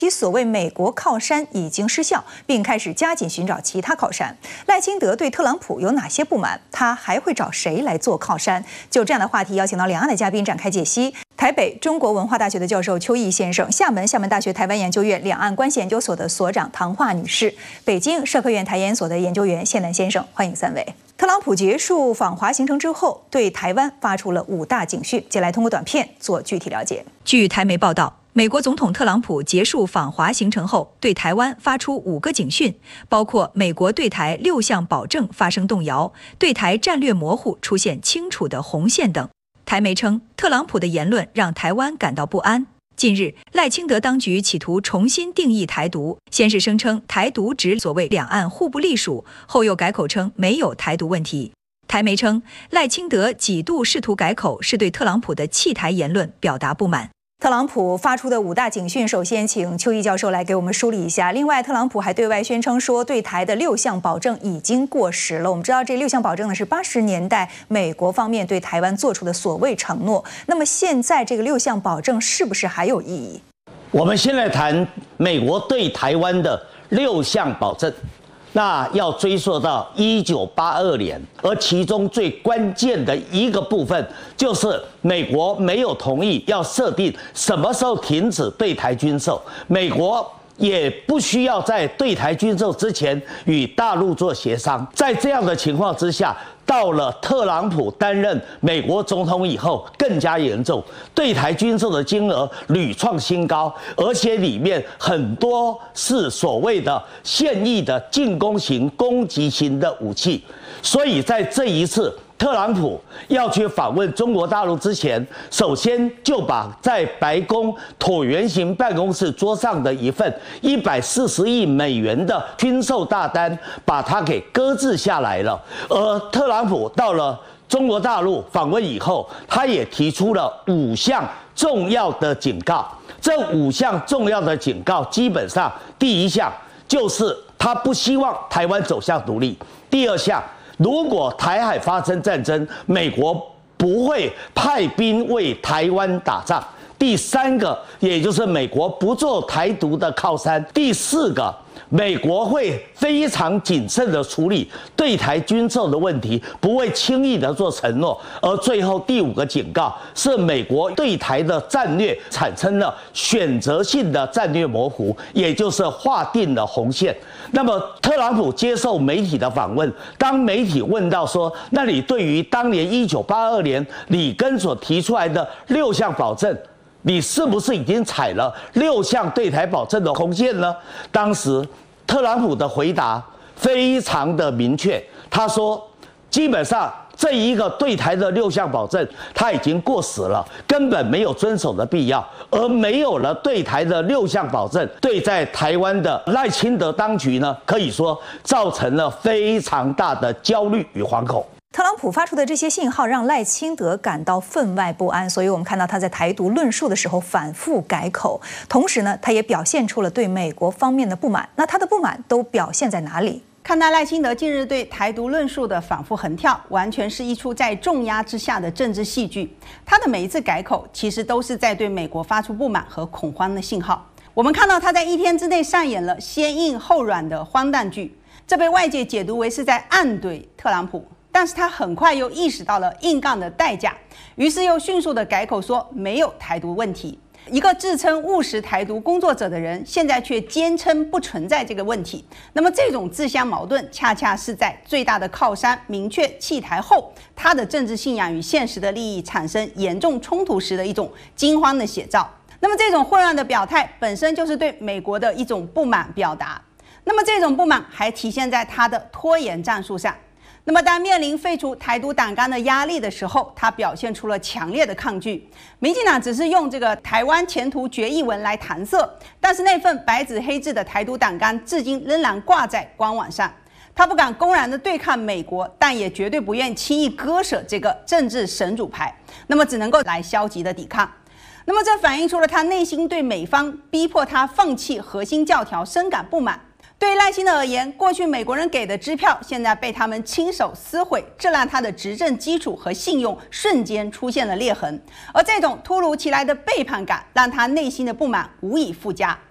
其所谓美国靠山已经失效，并开始加紧寻找其他靠山。赖清德对特朗普有哪些不满？他还会找谁来做靠山？就这样的话题，邀请到两岸的嘉宾展开解析。台北中国文化大学的教授邱毅先生，厦门大学台湾研究院两岸关系研究所的所长唐华女士，北京社科院台研所的研究员谢南先生，欢迎三位。特朗普结束访华行程之后，对台湾发出了5大警讯，接下来通过短片做具体了解。据台媒报道，美国总统特朗普结束访华行程后，对台湾发出5个警讯，包括美国对台6项保证发生动摇，对台战略模糊出现清楚的红线等。台媒称，特朗普的言论让台湾感到不安。近日，赖清德当局企图重新定义台独，先是声称台独指所谓两岸互不隶属，后又改口称没有台独问题。台媒称，赖清德几度试图改口，是对特朗普的弃台言论表达不满。特朗普发出的5大警讯，首先请邱毅教授来给我们梳理一下。另外，特朗普还对外宣称说，对台的6项保证已经过时了。我们知道，这6项保证呢是80年代美国方面对台湾做出的所谓承诺。那么现在这个6项保证是不是还有意义？ 我们先来谈美国对台湾的6项保证。那要追溯到1982年，而其中最关键的一个部分，就是美国没有同意要设定什么时候停止对台军售，美国也不需要在对台军售之前与大陆做协商。在这样的情况之下，到了特朗普担任美国总统以后，更加严重，对台军售的金额屡创新高，而且里面很多是所谓的现役的进攻型、攻击型的武器。所以在这一次特朗普要去访问中国大陆之前，首先就把在白宫椭圆形办公室桌上的一份140亿美元的军售大单，把它给搁置下来了。而特朗普到了中国大陆访问以后，他也提出了5项重要的警告。这5项重要的警告，基本上第1项就是他不希望台湾走向独立；第2项，如果台海发生战争，美国不会派兵为台湾打仗；第3个，也就是美国不做台独的靠山；第4个，美国会非常谨慎的处理对台军售的问题，不会轻易的做承诺；而最后第5个警告是美国对台的战略产生了选择性的战略模糊，也就是划定了红线。那么特朗普接受媒体的访问，当媒体问到说，那你对于当年1982年里根所提出来的6项保证，你是不是已经踩了6项对台保证的红线呢？当时特朗普的回答非常的明确，他说，基本上这一个对台的6项保证，他已经过时了，根本没有遵守的必要。而没有了对台的6项保证，对在台湾的赖清德当局呢，可以说造成了非常大的焦虑与惶恐。 特朗普发出的这些信号让赖清德感到分外不安，所以我们看到他在台独论述的时候反复改口，同时呢，他也表现出了对美国方面的不满。那他的不满都表现在哪里？ 看到赖清德近日对台独论述的反复横跳，完全是一出在重压之下的政治戏剧。他的每一次改口，其实都是在对美国发出不满和恐慌的信号。我们看到他在1天之内上演了先硬后软的荒诞剧，这被外界解读为是在暗怼特朗普。但是他很快又意识到了硬杠的代价，于是又迅速的改口说没有台独问题。一个自称务实台独工作者的人，现在却坚称不存在这个问题。那么这种自相矛盾，恰恰是在最大的靠山明确弃台后，他的政治信仰与现实的利益产生严重冲突时的一种惊慌的写照。那么这种混乱的表态本身就是对美国的一种不满表达。那么这种不满还体现在他的拖延战术上。那么当面临废除台独党纲的压力的时候，他表现出了强烈的抗拒。民进党只是用这个台湾前途决议文来搪塞，但是那份白纸黑字的台独党纲至今仍然挂在官网上。他不敢公然的对抗美国，但也绝对不愿轻易割舍这个政治神主牌，那么只能够来消极的抵抗。那么这反映出了他内心对美方逼迫他放弃核心教条深感不满。对赖清德而言，过去美国人给的支票现在被他们亲手撕毁，这让他的执政基础和信用瞬间出现了裂痕。而这种突如其来的背叛感，让他内心的不满无以复加。